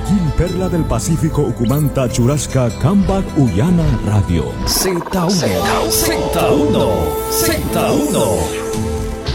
Medellín, Perla del Pacífico, Ucumanta, Churrasca, Cambac, Uyana, Radio. Z1.